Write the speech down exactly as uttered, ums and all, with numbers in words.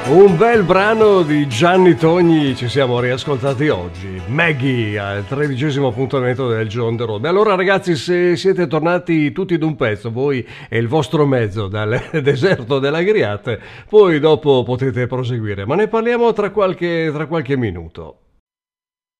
Un bel brano di Gianni Togni ci siamo riascoltati oggi. Maggie al tredicesimo appuntamento del Giorno on the Road. Allora ragazzi, se siete tornati tutti d'un pezzo, voi e il vostro mezzo dal deserto dell'Agriate, poi dopo potete proseguire, ma ne parliamo tra qualche, tra qualche minuto.